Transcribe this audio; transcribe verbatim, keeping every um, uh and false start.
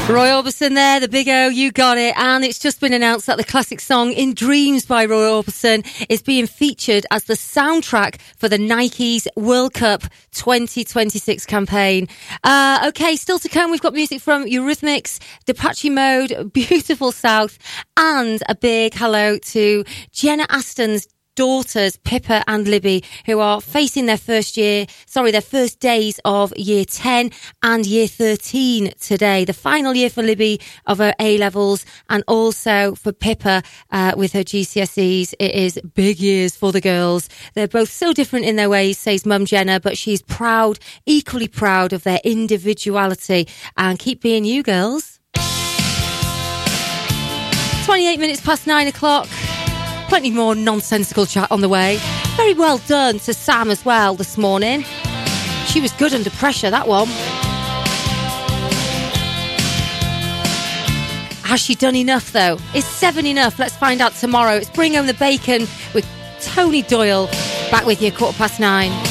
Roy Orbison there, the big O, you got it. And it's just been announced that the classic song In Dreams by Roy Orbison is being featured as the soundtrack for the Nike's World Cup twenty twenty-six campaign. Uh, okay, still to come, we've got music from Eurythmics, Depeche Mode, Beautiful South, and a big hello to Jenna Aston's daughters, Pippa and Libby, who are facing their first year, sorry, their first days of year ten and year thirteen today. The final year for Libby of her A-levels, and also for Pippa uh, with her G C S Es. It is big years for the girls. They're both so different in their ways, says Mum Jenna, but she's proud, equally proud of their individuality. And keep being you, girls. twenty-eight minutes past nine o'clock. Plenty more nonsensical chat on the way. Very well done to Sam as well this morning. She was good under pressure, that one. Has she done enough, though? Is seven enough? Let's find out tomorrow. It's Bring Home the Bacon with Tony Doyle. Back with you, quarter past nine.